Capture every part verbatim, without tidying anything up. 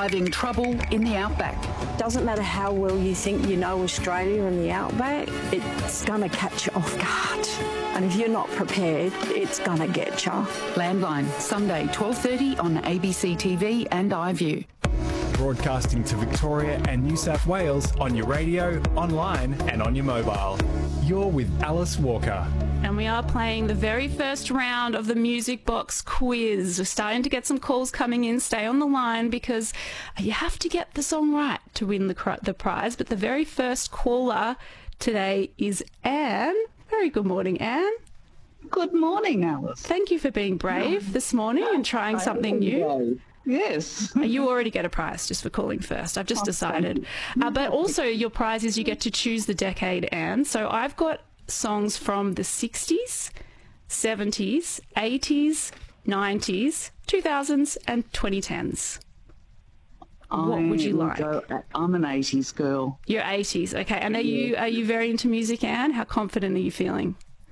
surviving trouble in the outback. Doesn't matter how well you think you know Australia and the outback, it's going to catch you off guard. And if you're not prepared, it's going to get you. Landline, Sunday, twelve thirty on A B C T V and iView. Broadcasting to Victoria and New South Wales on your radio, online and on your mobile. You're with Alice Walker. And we are playing the very first round of the Music Box quiz. We're starting to get some calls coming in. Stay on the line because you have to get the song right to win the, cr- the prize. But the very first caller today is Anne. Very good morning, Anne. Good morning, Alice. Thank you for being brave this morning and trying something new. Yes. You already get a prize just for calling first. I've just oh, decided. Uh, but also your prize is you get to choose the decade, Anne. So I've got songs from the sixties, seventies, eighties, nineties, two thousands and twenty tens. What would you like? Go, I'm an eighties girl. You're eighties, okay. And are you are you very into music, Anne? How confident are you feeling?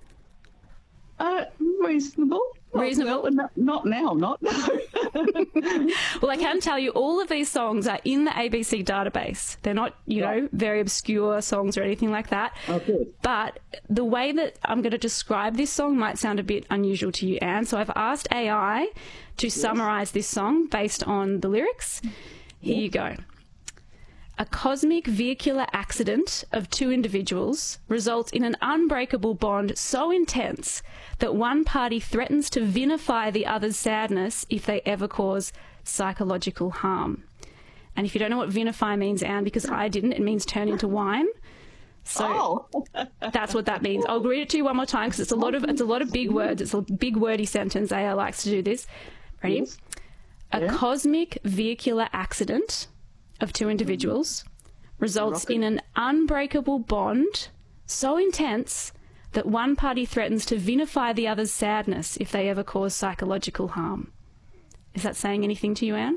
Uh, reasonable. Reasonable? Well, not, not now, not now. Well, I can tell you all of these songs are in the A B C database. They're not, you yeah. know, very obscure songs or anything like that. Oh, good. But the way that I'm going to describe this song might sound a bit unusual to you, Anne. So I've asked A I to yes. summarise this song based on the lyrics. Here you go. A cosmic vehicular accident of two individuals results in an unbreakable bond so intense that one party threatens to vinify the other's sadness if they ever cause psychological harm. And if you don't know what vinify means, Anne, because I didn't, it means turn into wine. So oh. That's what that means. I'll read it to you one more time because it's a lot of it's a lot of big words. It's a big wordy sentence. A I likes to do this. Ready? Yes. A yeah. cosmic vehicular accident of two individuals results in an unbreakable bond so intense that one party threatens to vinify the other's sadness if they ever cause psychological harm. Is that saying anything to you, Anne?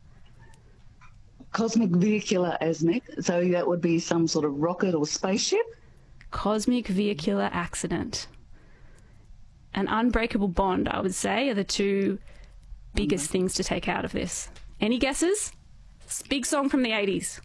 Cosmic vehicular accident, so that would be some sort of rocket or spaceship? Cosmic vehicular accident. An unbreakable bond, I would say, are the two biggest mm-hmm. things to take out of this. Any guesses? Big song from the eighties.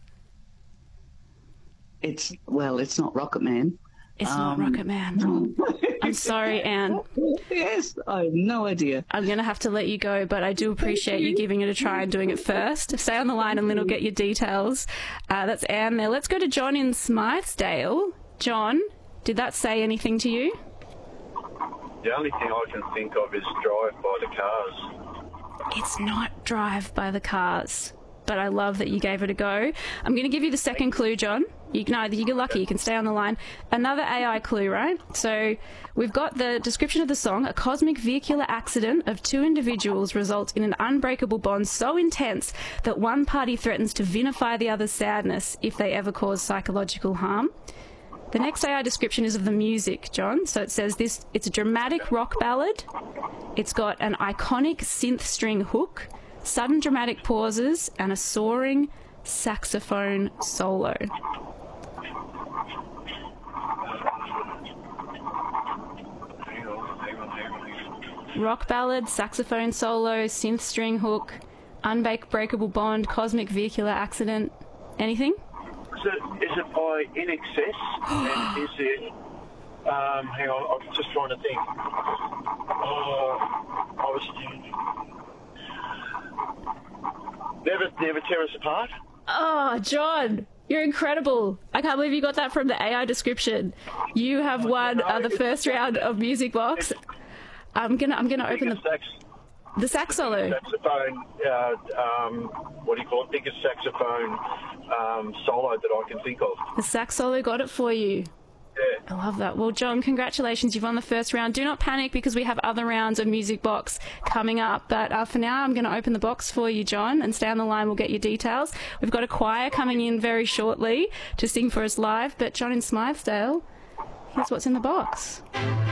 It's, well, it's not Rocket Man. It's um, not Rocket Man. I'm sorry, Anne. Yes, I have no idea. I'm going to have to let you go, but I do appreciate you giving it a try and doing it first. Stay on the line and Lynn will get your details. Uh, that's Anne there. Let's go to John in Smythesdale. John, did that say anything to you? The only thing I can think of is Drive by the Cars. It's not Drive by the Cars, but I love that you gave it a go. I'm going to give you the second clue, John. You can either, you get lucky, you can stay on the line. Another A I clue, right? So we've got the description of the song. A cosmic vehicular accident of two individuals results in an unbreakable bond so intense that one party threatens to vinify the other's sadness if they ever cause psychological harm. The next A I description is of the music, John. So it says this, it's a dramatic rock ballad. It's got an iconic synth string hook, sudden dramatic pauses, and a soaring saxophone solo. Rock ballad, saxophone solo, synth string hook, unbreakable bond, cosmic vehicular accident. Anything? Is it, is it by In Excess? And is it... Um, hang on, I'm just trying to think. Oh, I was... Never, never Tear Us Apart? Oh, John, you're incredible. I can't believe you got that from the A I description. You have won uh, the first round of Music Box. I'm gonna, I'm gonna open the sax, the sax solo. Saxophone. Uh, um, what do you call it? Biggest saxophone um, solo that I can think of. The sax solo got it for you. Yeah. I love that. Well, John, congratulations. You've won the first round. Do not panic because we have other rounds of Music Box coming up. But uh, for now, I'm going to open the box for you, John, and stay on the line. We'll get your details. We've got a choir coming in very shortly to sing for us live. But John in Smythesdale, here's what's in the box.